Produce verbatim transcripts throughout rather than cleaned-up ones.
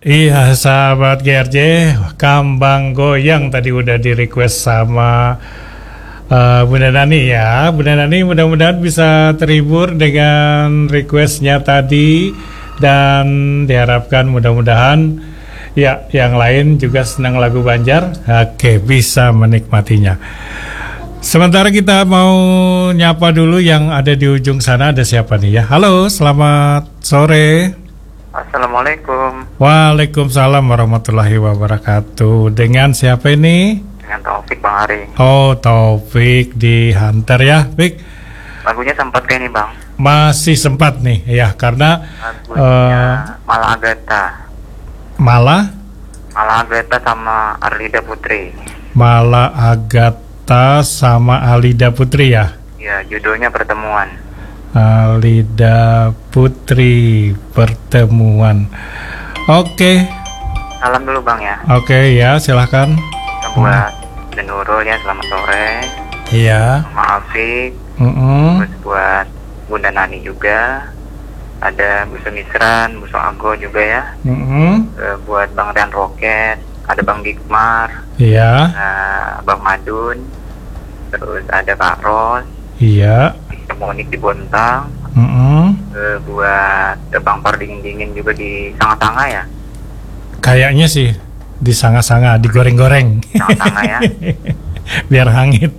Iya, sahabat G R J, Kambang Goyang tadi udah di request sama uh, Bunda Nani ya. Bunda Nani mudah-mudahan bisa terhibur dengan requestnya tadi, dan diharapkan mudah-mudahan ya yang lain juga senang lagu Banjar, oke bisa menikmatinya. Sementara kita mau nyapa dulu yang ada di ujung sana, ada siapa nih ya? Halo, selamat sore. Assalamualaikum. Waalaikumsalam warahmatullahi wabarakatuh. Dengan siapa ini? Dengan Taufik, Bang Ari. Oh, Taufik di Hunter ya, Fik. Lagunya sempat kayak nih, Bang. Masih sempat nih, ya karena Lagunya uh, Mala Agatha. Mala? Mala Agatha sama Arlida Putri. Mala Agatha sama Alida Putri ya? Ya, judulnya Pertemuan. Alida Putri, Pertemuan. Oke. Salam dulu, Bang ya. Oke ya, silahkan. Buat hmm. Nurul ya, selamat sore. Iya. Sama Afik. Mm-mm. Terus buat Bunda Nani juga. Ada Buso Misran, Buso Ago juga ya. Mm-mm. uh, Buat Bang Rian Roket. Ada Bang Dikmar. Iya. uh, Bang Madun. Terus ada Kak Ros. Iya. Monik di Bontang. Mm-mm. uh, Buat Bang Par dingin-dingin juga di Sanga-Sanga ya. Kayaknya sih di Sanga-Sanga, digoreng-goreng. Sanga-Sanga ya. Biar hangit.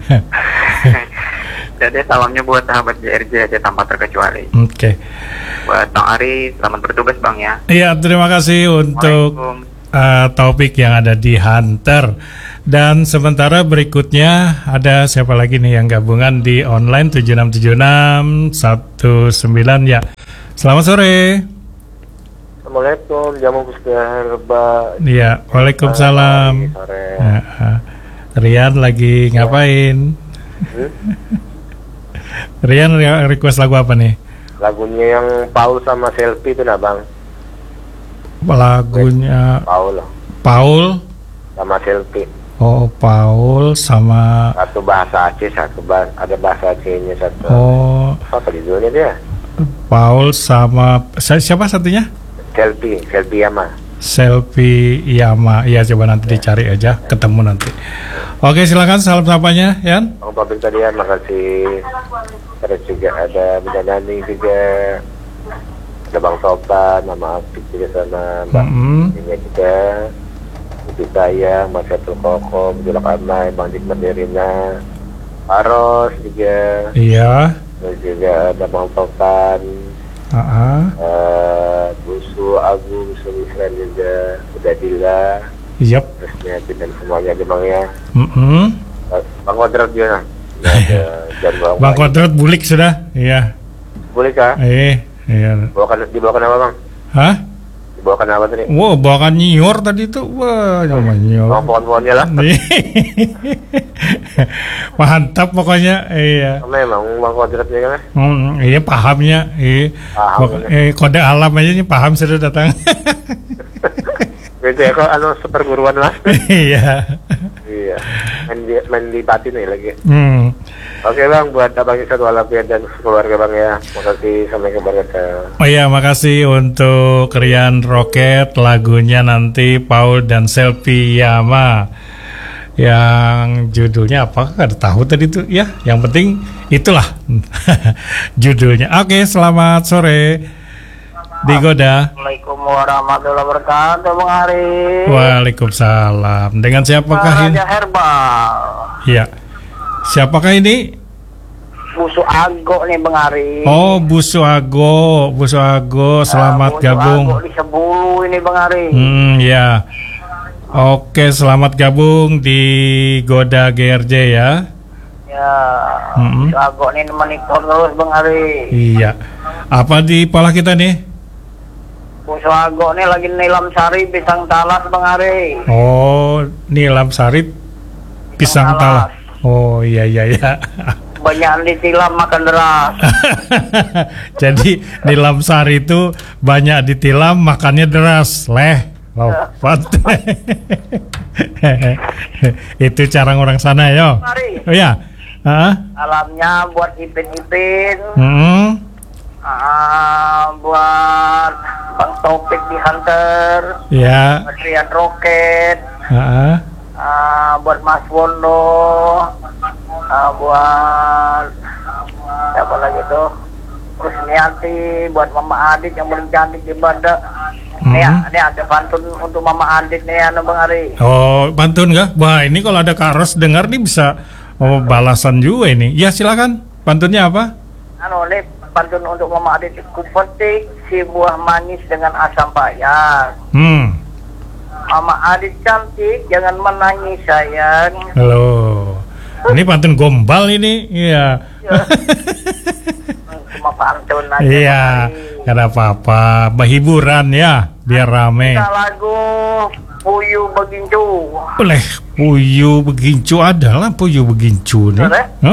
Jadi salamnya buat sahabat G R J aja tanpa terkecuali. Oke. Okay. Buat Bang Ari, selamat bertugas Bang ya. Iya, terima kasih untuk uh, topik yang ada di Hunter. Dan sementara berikutnya ada siapa lagi nih yang gabungan di online tujuh enam tujuh enam satu sembilan ya. Selamat sore. Assalamualaikum, jamu Herba. Iya, waalaikumsalam. Ya, Rian lagi ngapain? Hmm? Rian request lagu apa nih? Lagunya yang Paul sama Selfie itu nah Bang. Lagunya Paul. Paul sama Selfie. Oh, Paul sama satu bahasa Aceh, satu bahasa, ada bahasa Acehnya satu. Oh. Apa judulnya dia? Paul sama siapa satunya? Selfie, Selfie Yama. Selfie Yama. Iya, coba nanti ya. Dicari aja, ketemu nanti. Oke, silakan salam sapanya, Yan. Bang Pabrik tadi ya, makasih. Terus juga ada Bunda Nani juga. Ada Bang Sopan, nama Apik juga sama Mbak mm-hmm. Ini juga. Ibu saya, Mas Setul Koko, Bujulak Amai, Bang Dik Mandirina, Aros juga. Iya. Terus juga ada Bang Sopan. Uh-huh. Uh, Busu Agung, Busu Misran juga, Udah Dila. Yep. Terusnya dan semuanya di Bang ya. Mm-hmm. Bang Kodrat juga. Nah, Bang Kodrat bulik sudah, iya. Bulik kah? Eh, iya. Bawakan, dibawakan apa Bang? Hah? Dibawakan apa tadi? Wow, bawakan nyior tadi tuh, wah, nyoba nyior. Bawa pohon-pohonnya lah. Mantap pokoknya, iya. Memang Bang Kodratnya kan? Hmm, iya pahamnya, iya. Paham. Eh, kode alam aja nih paham sudah datang. Gitu ya, kok anu seperguruan lah. Iya. Iya. Main di, main di batin nih lagi. Hmm. Oke Bang, buat Abang Isan walafiat dan keluarga Bang ya. Makasih, sampai kembali ke. Oh iya, makasih untuk Rian Roket, lagunya nanti Paul dan Selfie Yama. Yang judulnya apa? Gak ada tahu tadi tuh ya. Yang penting itulah judulnya. Oke, selamat sore. Digoda. Assalamualaikum warahmatullahi wabarakatuh, Bang Ari. Waalaikumsalam. Dengan siapakah ini? Raja Herbal. Iya. Siapakah ini? Busu Ago nih, Bang Ari. Oh, Busu Ago, Busu Ago, selamat uh, gabung. Busu Ago di Sebulu ini, Bang Ari. Hmm, ya. Oke, selamat gabung di Goda G R J ya. Ya. Hmm. Busu Ago nih monitor terus, Bang Ari. Iya. Apa di pola kita nih? Busu Ago nih lagi nilam sari pisang talas, Bang Ari. Oh, nilam sari pisang, pisang talas. Oh, iya iya iya. Banyak ditilam makan deras. Jadi nilam sari itu banyak ditilam makannya deras, leh. Lompat. Itu cara orang sana yo. Mari. Oh ya. Uh-huh. Alamnya buat Ipin-Ipin. Hmm. Uh, buat Bang Taufik di Hunter, Ya. Mas Rian Roket, Heeh. uh, buat Mas Wondo, uh, buat siapa lagi tuh, Kusniati, buat Mama Adit yang paling cantik di Banda. Hmm. Nih, ini ada pantun untuk Mama Adit nih, anu Bang Ari. Oh, pantun kah? Wah, ini kalau ada Kak Ros dengar nih bisa oh, balasan juga ini. Ya, silakan. Pantunnya apa? Anu nih pantun untuk Mama Adit. Ku petik si buah manis dengan asam payah. Hmm. Mama Adit cantik, jangan menangis sayang. Halo. Ini pantun gombal ini. Iya. Ya. Cuma pantun aja. Iya. Bang Ari. Gak ada apa-apa. Hiburan ya, biar rame. Kita lagu Puyuh Begincu. Boleh. Puyuh Begincu adalah Puyuh Begincu nih. Boleh. Hah?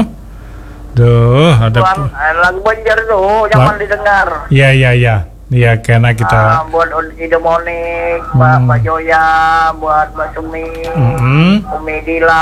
Duh, ada. Tuan, pu- eh, lagu Banjar tuh, jangan La- didengar. Iya, iya, iya. Iya, karena Ah, kita. buat Ide Monik, Mbak Hmm. Mbak Joya, buat Mbak Sumi, Mm-mm. Umi Dila,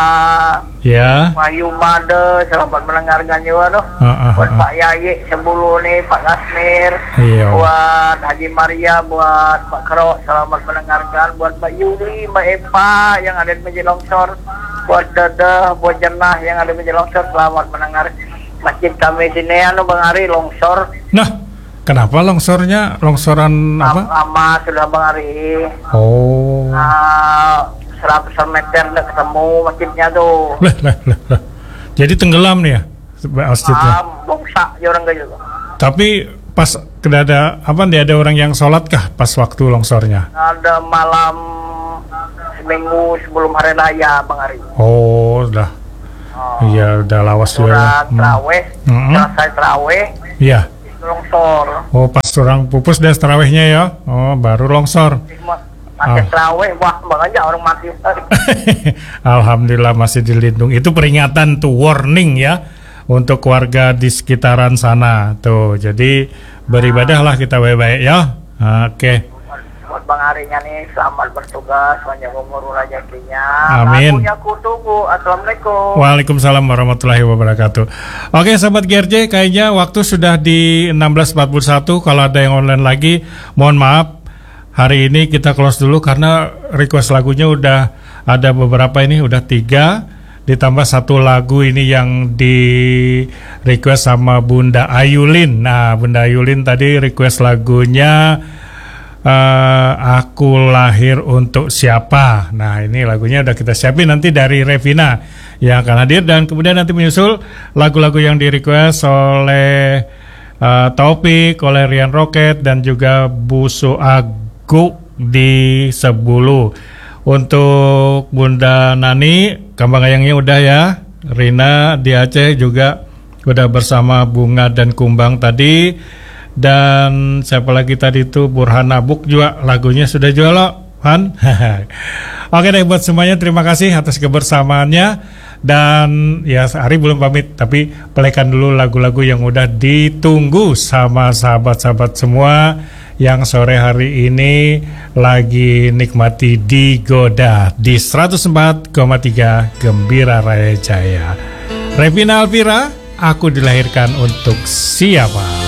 Ya. Wahyu Made, selamat mendengarkan juga tuh. Ah, ah, Buat ah. Pak Yayi sebulu nih, Pak Kasmir, Iya. buat Haji Maria, buat Pak Kero, selamat mendengarkan. Buat Mbak Yuli, Mbak Eva yang ada di Masjid Longsor, buat Dede, buat Jenah yang ada di Masjid Longsor, selamat mendengar. Masjid kami sini anu Bang Ari longsor. Nah, kenapa longsornya? Longsoran apa? Lama sudah Bang Ari. Oh. Nah, seratus meter udah ketemu masjidnya tuh. Lah, lah, lah, lah. Jadi tenggelam nih ya masjidnya. Ah, bongsa ya orang kayak gitu. Tapi pas tidak ada apa nih ada orang yang sholat kah pas waktu longsornya? Ada malam seminggu sebelum hari raya Bang Ari. Oh, udah. Oh, Iya, udah lawas juga. ya. surat Hmm. terawih, Hmm. selesai terawih, Iya. longsor. Oh, pas orang pupus dan terawihnya ya. Oh, baru longsor. Pakai Ah. terawih, wah bang aja orang mati. Alhamdulillah masih dilindungi. Itu peringatan tuh, warning ya untuk warga di sekitaran sana tuh. Jadi beribadahlah kita baik-baik ya. Oke. Buat Bang Arinya nih, selamat bertugas, panjang umur rezekinya. Amin. Lagunya ku tunggu. Assalamualaikum. Waalaikumsalam warahmatullahi wabarakatuh. Oke sahabat G R J, kayaknya waktu sudah di enam belas empat puluh satu. Kalau ada yang online lagi, mohon maaf. Hari ini kita close dulu karena request lagunya udah ada beberapa ini, udah tiga. Ditambah satu lagu ini yang di request sama Bunda Ayulin. Nah, Bunda Ayulin tadi request lagunya eh, Aku Lahir Untuk Siapa. Nah, ini lagunya udah kita siapin nanti dari Revina yang akan hadir. Dan kemudian nanti menyusul lagu-lagu yang di request oleh eh, Taufik, oleh Rian Roket, dan juga Bu Suag di Sebulu. Untuk Bunda Nani, Kambang Ayangnya udah ya. Rina di Aceh juga udah bersama Bunga dan Kumbang tadi. Dan siapa lagi tadi itu Burhan Abuk juga lagunya sudah jual loh, Han. Oke deh buat semuanya, terima kasih atas kebersamaannya. Dan ya Ari belum pamit, tapi pelekan dulu lagu-lagu yang udah ditunggu sama sahabat-sahabat semua yang sore hari ini lagi nikmati Digoda di seratus empat koma tiga Gembira Raya Jaya. Revina Alvira, Aku Dilahirkan Untuk Siapa.